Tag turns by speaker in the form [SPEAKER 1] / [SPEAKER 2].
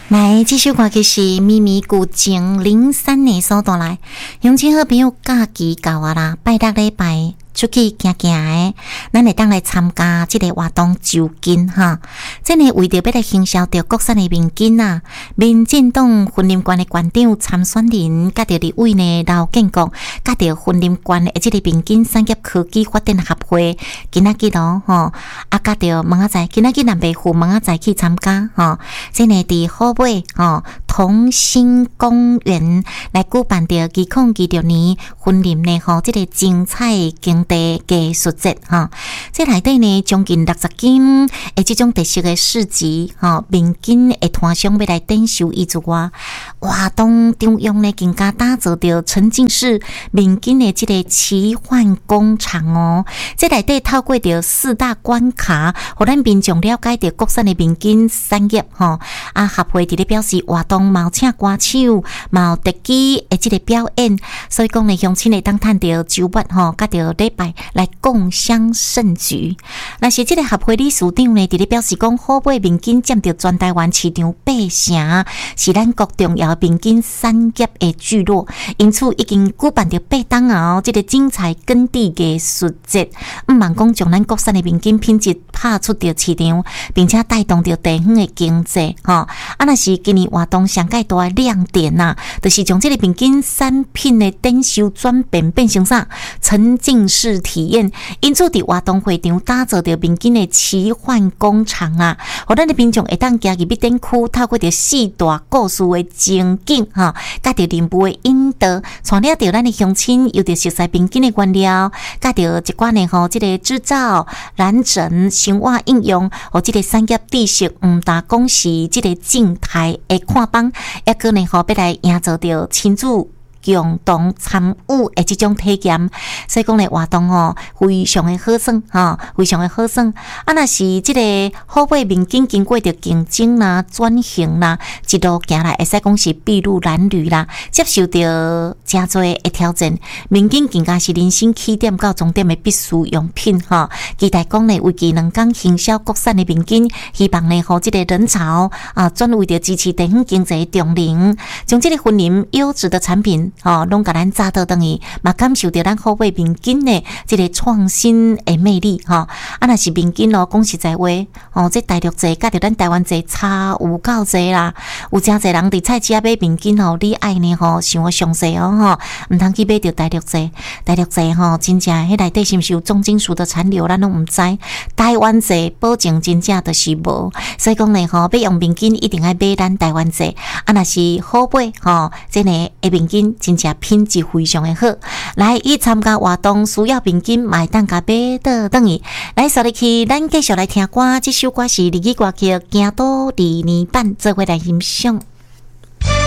[SPEAKER 1] 来，这首歌曲是咪咪古井03年所带来，乡亲好朋友假期到啊啦，拜六礼拜出去行行的，咱会当来参加这个活动就近哈。这呢为着要来行销着国产的民警啊，民进党云林县的县长参选人，甲着立委呢刘建国，甲着云林县的这个民警产业科技发展协会，今仔日咯吼，啊甲着明仔载，今仔日南北户明仔载去参加吼。这呢伫好尾吼同心公园来举办着2026年云林呢吼，这个精彩经济艺术节哈，这内底呢将近60间诶，这种特色的市集哈，民警的摊商要来展售以之外，活动中央呢更加打造着沉浸式民警的这个奇幻工厂哦。这内底透过着4大关卡，互咱民众了解着国产的民警产业哈。啊，协会伫咧表示活动嘛请歌手，嘛有特技的这个表演，所以讲呢，乡亲会当趁着周末吼，甲着礼拜来共襄盛举。那是这个协会理事长呢，伫咧表示讲，好尾民警占着全台湾市场8成，是咱国重要民警产业的聚落，因此已经举办着8档啊，这个精彩耕地艺术节，毋茫讲将咱国产的民警品质拍出着市场，并且带动着地方的经济吼。啊，那是今年活动上界大的亮点呐，就是将这个民警产品的展售转变成啥沉浸式体验，因此伫活动会场打造着民警的奇幻工厂啊，互咱的民众会当行入去展区，透过着4大故事的情景哈，甲着人物的引导，传了着咱的乡亲有着熟悉民警的原料，甲着一寡呢吼，这个制造、染整、生活应用，和这个产业知识，但讲是这个静态的看板，也可能吼要来营造着亲子共同参与的这种体验，所以讲咧活动吼非常的好耍哈，非常的好耍。啊，那是这个好尾民警经过着竞争啦、转型啦，一路行来，会使讲是筚路蓝缕啦，接受着真多的挑战。民警更加是人生起点到终点的必需用品哈。期待讲咧为期2天行销国产的民警，希望咧互这个人潮啊，转为着支持地方经济的重灵，将这个云林优质的产品。拢甲咱扎到等于，嘛感受到咱好尾民警的这个创新的魅力啊，若是民警咯，讲实在话，这大陆节甲着咱台湾节差有够济啦，有真济人伫菜市仔买民警你爱呢想要详细毋通去买着大陆节，大陆节真正迄内底是毋是有重金属的残留，咱拢毋知。台湾节保证真正就是无，所以讲呢要用民警一定要买咱台湾节，若是好买真诶的民警。真正品质非常的好，来伊参加活动需要民警买单价买到等于来所入去，咱继续来听歌，这首歌是日语歌曲《行到2年半》，做伙来欣赏。